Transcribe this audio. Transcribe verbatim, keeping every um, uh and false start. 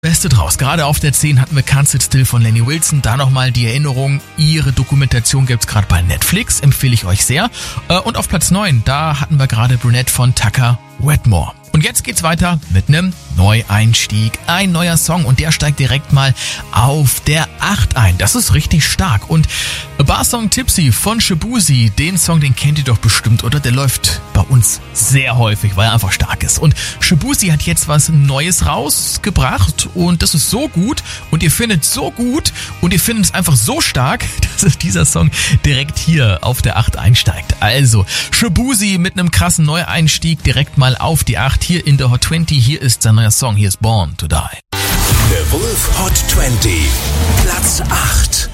Beste draus. Gerade auf der zehn hatten wir Can't Sit Still von Lenny Wilson. Da nochmal die Erinnerung, ihre Dokumentation gibt's gerade bei Netflix, empfehle ich euch sehr. Und auf Platz neun, da hatten wir gerade Brunette von Tucker Wetmore. Und jetzt geht's weiter mit einem Neueinstieg. Ein neuer Song und der steigt direkt mal auf der acht ein. Das ist richtig stark. Und Barsong Tipsy von Shaboozey, den Song, den kennt ihr doch bestimmt, oder? Der läuft bei uns sehr häufig, weil er einfach stark ist. Und Shaboozey hat jetzt was Neues rausgebracht und das ist so gut und ihr findet es so gut und ihr findet es einfach so stark, dass dieser Song direkt hier auf der acht einsteigt. Also Shaboozey mit einem krassen Neueinstieg direkt mal auf die acht. Hier in der Hot zwanzig, hier ist sein neuer Song, hier ist Born to Die. The Wolf Hot zwanzig, Platz acht.